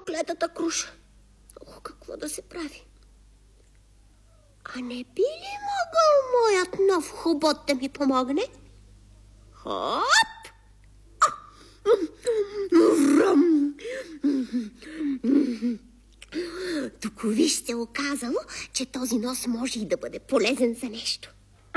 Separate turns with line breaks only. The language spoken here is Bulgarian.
проклетата круша. Ох, какво да се прави? А не би ли могъл моят нов хобот да ми помогне? Хоп! Тук виж се оказало, че този нос може и да бъде полезен за нещо.